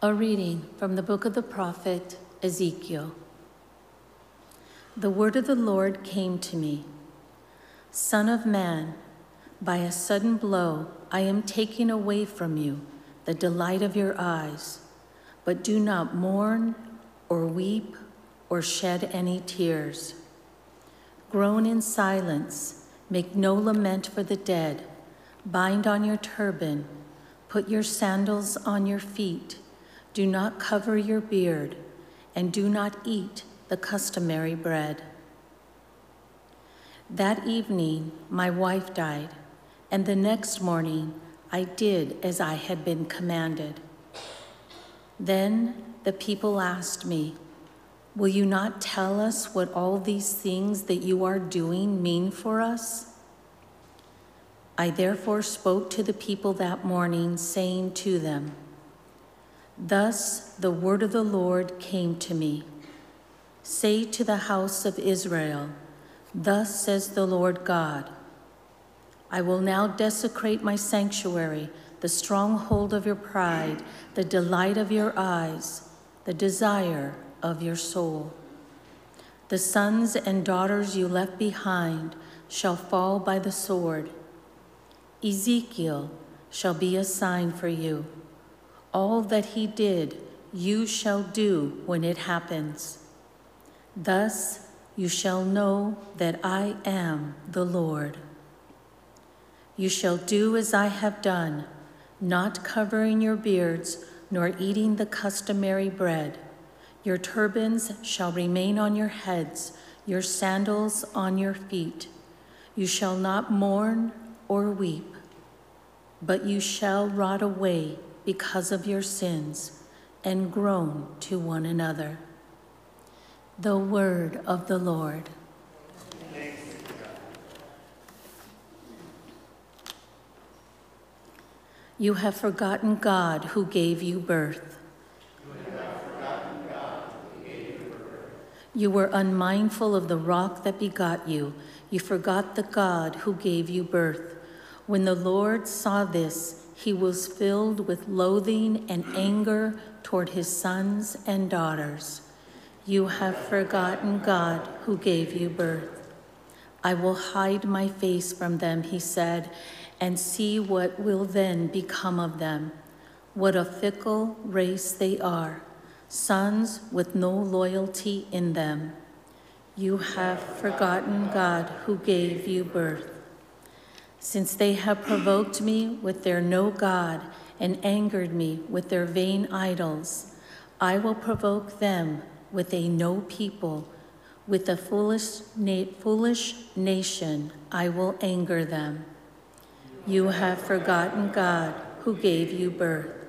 A reading from the book of the prophet Ezekiel. The word of the Lord came to me. Son of man, by a sudden blow I am taking away from you the delight of your eyes, but do not mourn or weep or shed any tears. Groan in silence, make no lament for the dead, bind on your turban, put your sandals on your feet, do not cover your beard, and do not eat the customary bread. That evening my wife died, and the next morning I did as I had been commanded. Then the people asked me, "Will you not tell us what all these things that you are doing mean for us?" I therefore spoke to the people that morning, saying to them, "Thus the word of the Lord came to me. Say to the house of Israel, thus says the Lord God, I will now desecrate my sanctuary, the stronghold of your pride, the delight of your eyes, the desire of your soul. The sons and daughters you left behind shall fall by the sword. Ezekiel shall be a sign for you. All that he did, you shall do when it happens. Thus you shall know that I am the Lord. You shall do as I have done, not covering your beards, nor eating the customary bread. Your turbans shall remain on your heads, your sandals on your feet. You shall not mourn or weep, but you shall rot away because of your sins, and groan to one another." The word of the Lord. You have forgotten God who gave you birth. You were unmindful of the rock that begot you. You forgot the God who gave you birth. When the Lord saw this, he was filled with loathing and anger toward his sons and daughters. You have forgotten God who gave you birth. I will hide my face from them, he said, and see what will then become of them. What a fickle race they are, sons with no loyalty in them. You have forgotten God who gave you birth. Since they have provoked me with their no God and angered me with their vain idols, I will provoke them with a no people, with a foolish nation I will anger them. You have forgotten God who gave you birth.